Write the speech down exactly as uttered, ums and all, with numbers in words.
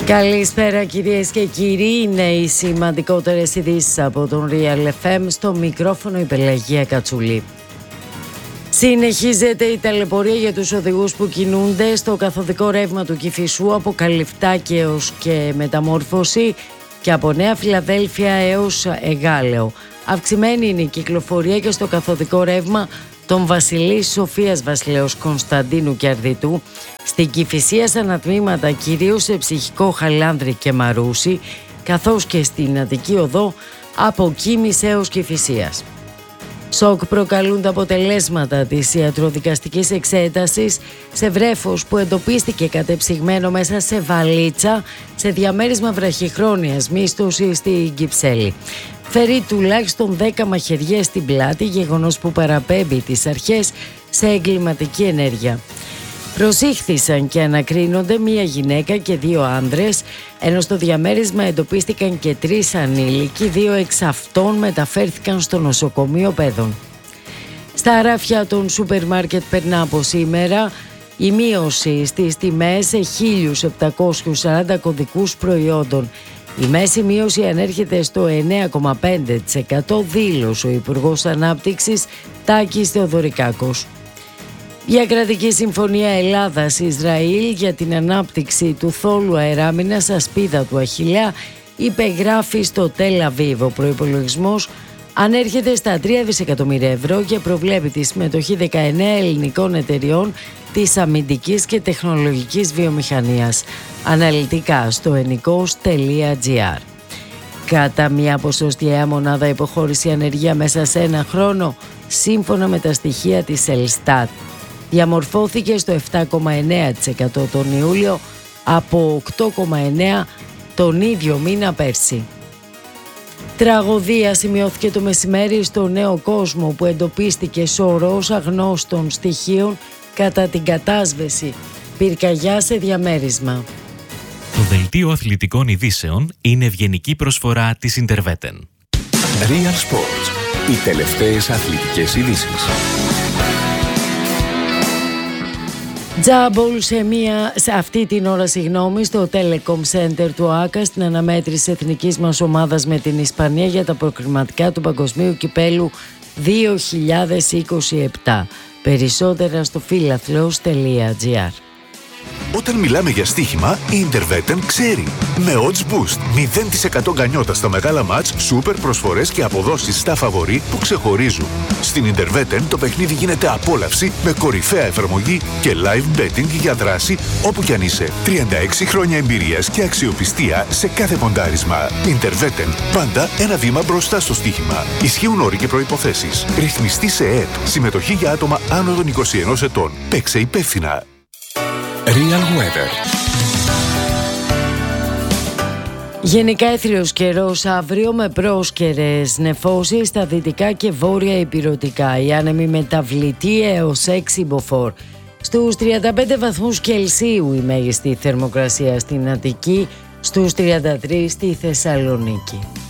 Καλησπέρα κυρίες και κύριοι, είναι οι σημαντικότερες ειδήσεις από τον Real εφ εμ, στο μικρόφωνο η Πελαγία Κατσουλή. Συνεχίζεται η ταλαιπωρία για τους οδηγούς που κινούνται στο καθοδικό ρεύμα του Κηφισού από Καλυφτάκι έως και Μεταμόρφωση και από Νέα Φιλαδέλφια έως Εγάλεο. Αυξημένη είναι η κυκλοφορία και στο καθοδικό ρεύμα των Βασιλής Σοφίας Βασιλέως Κωνσταντίνου και Αρδιτού, στην Κηφισία σαν ανατμήματα κυρίως σε Ψυχικό, Χαλάνδρη και Μαρούσι, καθώς και στην Αττική Οδό από Κίμης έως Κηφισίας. Σοκ προκαλούν τα αποτελέσματα της ιατροδικαστικής εξέτασης σε βρέφος που εντοπίστηκε κατεψυγμένο μέσα σε βαλίτσα σε διαμέρισμα βραχυχρόνιας μίσθωσης στην Κυψέλη. Φέρει τουλάχιστον δέκα μαχαιριές στην πλάτη, γεγονός που παραπέμπει τις αρχές σε εγκληματική ενέργεια. Προσήχθησαν και ανακρίνονται μία γυναίκα και δύο άνδρες, ενώ στο διαμέρισμα εντοπίστηκαν και τρεις ανήλικοι, δύο εξ αυτών μεταφέρθηκαν στο νοσοκομείο Πέδων. Στα ράφια των σούπερ μάρκετ περνά από σήμερα η μείωση στις τιμές σε χίλια επτακόσιους σαράντα κωδικούς προϊόντων. Η μέση μείωση ανέρχεται στο εννέα κόμμα πέντε τοις εκατό, δήλωσε ο Υπουργός Ανάπτυξης Τάκης Θεοδωρικάκος. Διακρατική Συμφωνία Ελλάδας-Ισραήλ για την ανάπτυξη του θόλου αεράμινας ασπίδα του Αχιλλέα υπεγράφει στο Τελ Αβίβ. Ο προϋπολογισμός ανέρχεται στα τρία δισεκατομμύρια ευρώ και προβλέπει τη συμμετοχή δεκαεννέα ελληνικών εταιριών της αμυντικής και τεχνολογικής βιομηχανίας. Αναλυτικά στο ενικός τελεία τζι άρ. Κατά μια ποσοστιαία μονάδα υποχώρηση ανεργία μέσα σε ένα χρόνο, σύμφωνα με τα στοιχεία της Ελστάτ, διαμορφώθηκε στο επτά κόμμα εννέα τοις εκατό τον Ιούλιο από οκτώ κόμμα εννέα τοις εκατό τον ίδιο μήνα πέρσι. Τραγωδία σημειώθηκε το μεσημέρι στο Νέο Κόσμο που εντοπίστηκε σωρός αγνώστων στοιχείων κατά την κατάσβεση πυρκαγιά σε διαμέρισμα. Το δελτίο αθλητικών ειδήσεων είναι ευγενική προσφορά της Interveten. Real Sports. Οι τελευταίες αθλητικές ειδήσεις. Τζάμπολ σε, μία, σε αυτή την ώρα συγγνώμη, στο Telecom Center του ΆΚΑ στην αναμέτρηση εθνικής μας ομάδας με την Ισπανία για τα προκριματικά του Παγκοσμίου Κυπέλου δύο χιλιάδες είκοσι επτά. Περισσότερα στο φίλαθλος τελεία τζι άρ. Όταν μιλάμε για στοίχημα, η Interveten ξέρει. Με Odds Boost, μηδέν τοις εκατό γκανιότα στα μεγάλα μάτς, σούπερ προσφορές και αποδόσεις στα φαβορί που ξεχωρίζουν. Στην Interveten το παιχνίδι γίνεται απόλαυση με κορυφαία εφαρμογή και live betting για δράση όπου κι αν είσαι. τριάντα έξι χρόνια εμπειρίας και αξιοπιστία σε κάθε ποντάρισμα. Interveten, πάντα ένα βήμα μπροστά στο στοίχημα. Ισχύουν όροι και προϋποθέσεις. Ρυθμιστή σε ΕΕΠ. Συμμετοχή για άτομα άνω των είκοσι ενός ετών. Παίξε υπεύθυνα. Real Weather. Γενικά έθριος καιρός αύριο με πρόσκαιρες νεφώσεις στα δυτικά και βόρεια ηπειρωτικά. Οι άνεμοι μεταβλητή έως έξι μποφόρ. Στους τριάντα πέντε βαθμούς Κελσίου η μέγιστη θερμοκρασία στην Αττική, στους τριάντα τρεις στη Θεσσαλονίκη.